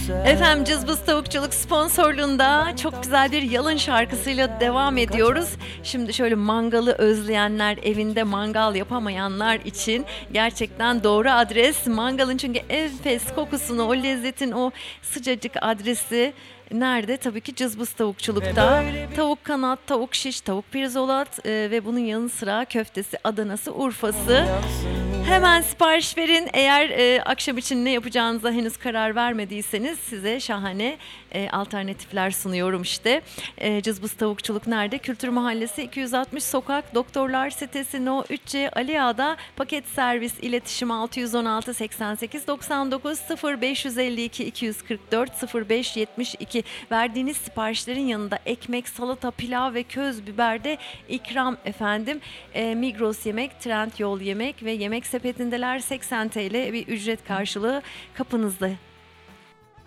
Efendim Cızbız Tavukçuluk sponsorluğunda çok güzel bir yalın şarkısıyla devam ediyoruz. Şimdi şöyle mangalı özleyenler, evinde mangal yapamayanlar için gerçekten doğru adres. Mangalın çünkü enfes kokusunu, o lezzetin o sıcacık adresi nerede? Tabii ki Cızbız Tavukçuluk'ta. Tavuk kanat, tavuk şiş, tavuk pirzolat ve bunun yanı sıra köftesi, Adanası, Urfası. Hemen sipariş verin. Eğer akşam için ne yapacağınıza henüz karar vermediyseniz size şahane alternatifler sunuyorum işte. Cızbız Tavukçuluk nerede? Kültür Mahallesi 260 Sokak, Doktorlar Sitesi No 3C Ali Ağa'da. Paket servis, iletişim 616 88 99 0552 244 0572. Verdiğiniz siparişlerin yanında ekmek, salata, pilav ve köz biber de ikram efendim. Migros Yemek, Trend Yol Yemek ve Yemek Sepetindeler 80 TL bir ücret karşılığı kapınızda.